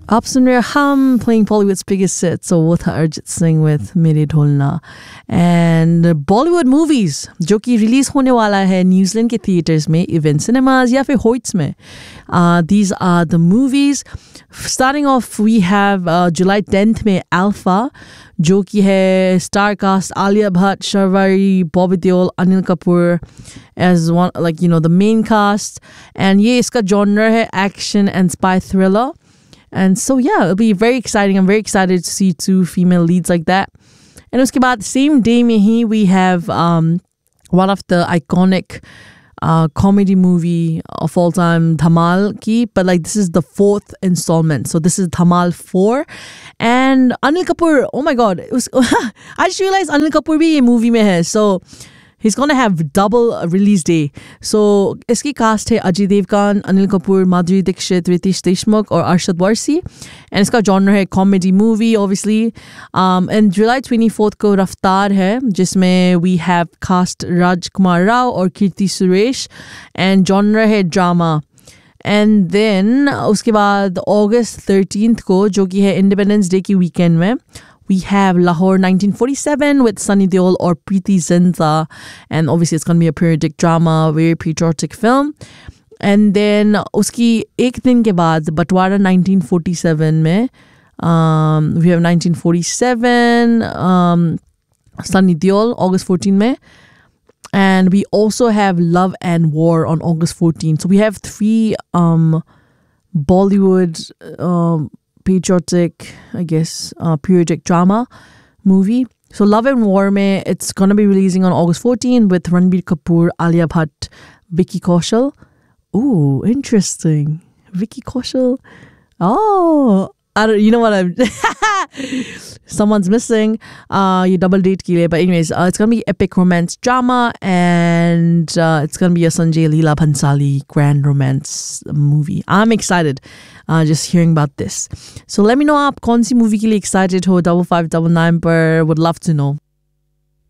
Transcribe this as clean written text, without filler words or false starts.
आप सुन रहे हम playing Bollywood's biggest hit. So वो था Arjit Singh with मेरे ढोलना. And Bollywood movies जो कि रिलीज होने वाला है न्यूजीलैंड के थिएटर्स में, इवेंट सिनेमाज या फिर होइट्स में. These are the movies. Starting off we have July 10th में Alpha जो कि है star cast Alia Bhatt, Sharvari, Bobby Deol, Anil Kapoor as one, like, you know, the main cast. And ये इसका genre है action and spy thriller. And so, yeah, it'll be very exciting. I'm very excited to see two female leads like that. And uske baad, same day mein hi, we have one of the iconic comedy movie of all time, Dhamal ki. But like, this is the 4th installment. So this is Dhamal 4. And Anil Kapoor, oh my God. I just realized Anil Kapoor bhi ye movie mein hai. So he's gonna have double release day. So iski cast hai Ajay Devgan, Anil Kapoor, Madhuri Dixit, Ritesh Deshmukh और Arshad Warsi. And इसका genre है comedy movie, obviously. And July 24th को रफ्तार है जिसमें we have cast Rajkumar Rao और Kirti Suresh. And genre है drama. And then उसके बाद August 13th को जो कि है Independence Day की weekend में we have Lahore 1947 with Sunny Deol or Preeti Zinta. And obviously it's going to be a periodic drama, very patriotic film. And then uski ek din ke baad Batwara 1947 mein we have 1947 Sunny Deol August 14 mein. And we also have Love and War on August 14. So we have 3 Bollywood patriotic, I guess, periodic drama movie. So Love and War mein, it's going to be releasing on August 14 with Ranbir Kapoor, Alia Bhatt, Vicky Kaushal. Ooh, interesting. Vicky Kaushal. Oh, you know what I'm... Someone's missing. You double date ke liye. But anyways, it's going to be epic romance drama, and it's going to be a Sanjay Leela Bhansali grand romance movie. I'm excited just hearing about this. So let me know aap kaun si movie ke liye excited ho. 5599 par, would love to know.